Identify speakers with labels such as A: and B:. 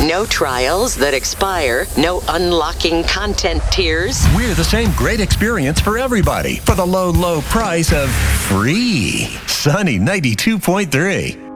A: No trials that expire, no unlocking content tiers.
B: We're the same great experience for everybody for the low, low price of free. Sunny 92.3.